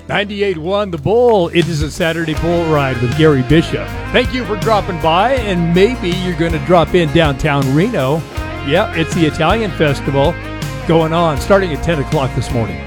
98.1 The Bull. It is a Saturday Bull Ride with Gary Bishop. Thank you for dropping by, and maybe you're going to drop in downtown Reno. Yeah, it's the Italian Festival going on starting at 10 o'clock this morning.